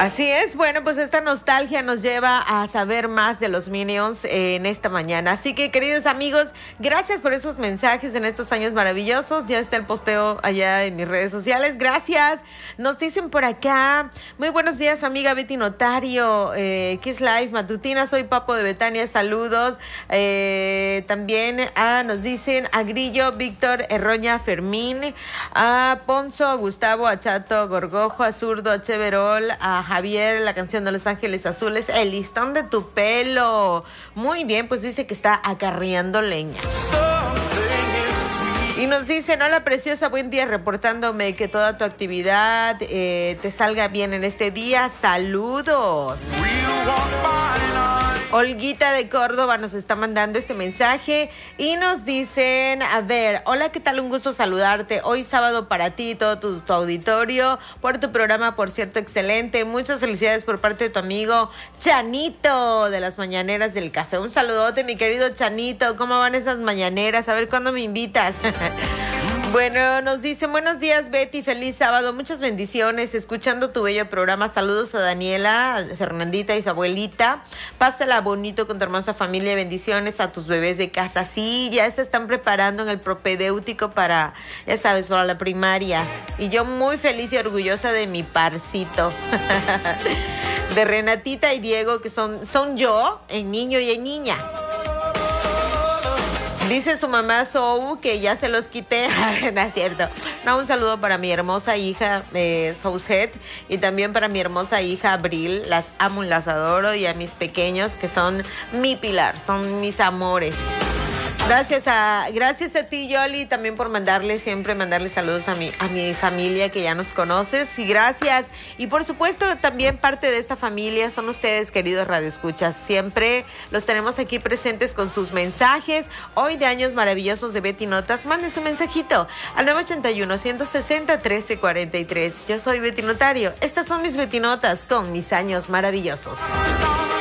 Así es, bueno, pues esta nostalgia nos lleva a saber más de los Minions en esta mañana. Así que, queridos amigos, gracias por esos mensajes en estos años maravillosos. Ya está el posteo allá en mis redes sociales. Gracias. Nos dicen por acá, muy buenos días, amiga Betty Notario. Kiss Live Matutina, soy Papo de Betania, saludos. También nos dicen a Grillo, Víctor, Erroña, Fermín, a Ponzo, a Gustavo, a Chato, Gorgojo, a Zurdo, a Cheverol, a Javier, la canción de Los Ángeles Azules, el listón de tu pelo. Muy bien, pues dice que está acarreando leña. Y nos dicen, hola preciosa, buen día, reportándome que toda tu actividad te salga bien en este día. Saludos. Olguita de Córdoba nos está mandando este mensaje y nos dicen, a ver, hola, ¿qué tal? Un gusto saludarte. Hoy sábado para ti y todo tu auditorio, por tu programa, por cierto, excelente. Muchas felicidades por parte de tu amigo Chanito de las Mañaneras del Café. Un saludote, mi querido Chanito. ¿Cómo van esas mañaneras? A ver, ¿cuándo me invitas? Bueno, nos dicen, buenos días Betty, feliz sábado, muchas bendiciones, escuchando tu bello programa, saludos a Daniela, a Fernandita y su abuelita, pásala bonito con tu hermosa familia, bendiciones a tus bebés de casa, sí, ya se están preparando en el propedéutico para, ya sabes, para la primaria, y yo muy feliz y orgullosa de mi parcito, de Renatita y Diego, que son yo, en niño y en niña. Dice su mamá Sou que ya se los quité. No es cierto. No, un saludo para mi hermosa hija Souset y también para mi hermosa hija Abril. Las amo y las adoro. Y a mis pequeños que son mi pilar, son mis amores. Gracias a ti, Yoli, también por mandarle saludos a mi familia que ya nos conoces. Y gracias. Y por supuesto, también parte de esta familia son ustedes, queridos radioescuchas. Siempre los tenemos aquí presentes con sus mensajes. Hoy de años maravillosos de Betty Notas, mande su mensajito al 981-160-1343. Yo soy Betty Notario. Estas son mis Betty Notas con mis años maravillosos.